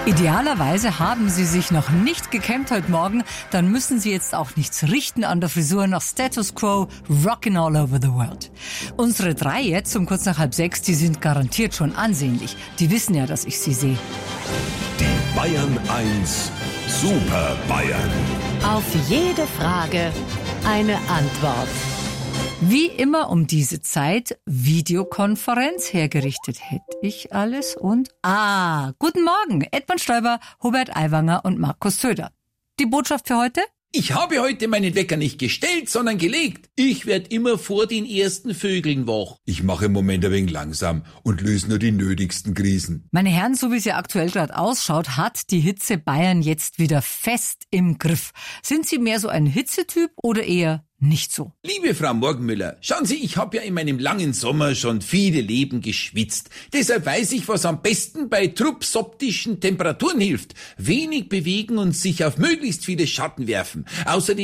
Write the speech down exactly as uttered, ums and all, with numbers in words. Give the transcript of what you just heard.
Idealerweise haben Sie sich noch nicht gekämmt heute Morgen, dann müssen Sie jetzt auch nichts richten an der Frisur nach Status Quo, rockin' all over the world. Unsere drei jetzt um kurz nach halb sechs, die sind garantiert schon ansehnlich. Die wissen ja, dass ich sie sehe. Die Bayern eins Super Bayern. Auf jede Frage eine Antwort. Wie immer um diese Zeit Videokonferenz hergerichtet hätte ich alles und ah, guten Morgen, Edmund Stoiber, Hubert Aiwanger und Markus Söder. Die Botschaft für heute? Ich habe heute meinen Wecker nicht gestellt, sondern gelegt. Ich werd immer vor den ersten Vögeln wach. Ich mache im Moment ein wenig langsam und löse nur die nötigsten Krisen. Meine Herren, so wie es ja aktuell gerade ausschaut, hat die Hitze Bayern jetzt wieder fest im Griff. Sind Sie mehr so ein Hitzetyp oder eher nicht so? Liebe Frau Morgenmüller, schauen Sie, ich habe ja in meinem langen Sommer schon viele Leben geschwitzt. Deshalb weiß ich, was am besten bei truppsoptischen Temperaturen hilft. Wenig bewegen und sich auf möglichst viele Schatten werfen. Außerdem